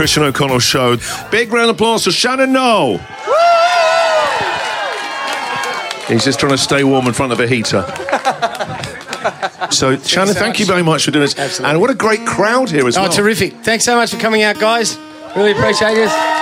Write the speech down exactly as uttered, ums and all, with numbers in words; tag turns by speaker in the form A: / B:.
A: Christian O'Connell Show. Big round of applause for Shannon Noll. He's just trying to stay warm in front of a heater. So, Shannon,
B: so
A: thank
B: much.
A: you very much for doing this.
B: Absolutely.
A: And what a great crowd here as
B: Oh,
A: well.
B: terrific. Thanks so much for coming out, guys. Really appreciate this.